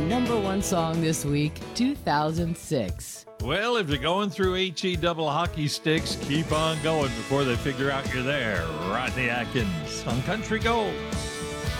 number one song this week, 2006. Well, if you're going through HE double hockey sticks, keep on going before they figure out you're there. Rodney Atkins on Country Gold.